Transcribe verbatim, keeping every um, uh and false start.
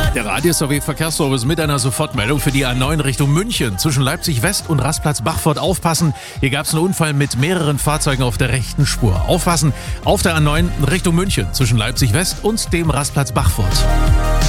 Der Radius W Verkehrsservice mit einer Sofortmeldung für die A neun Richtung München. Zwischen Leipzig West und Rastplatz Bachfurt aufpassen. Hier gab es einen Unfall mit mehreren Fahrzeugen auf der rechten Spur. Aufpassen auf der A neun Richtung München zwischen Leipzig West und dem Rastplatz Bachfurt.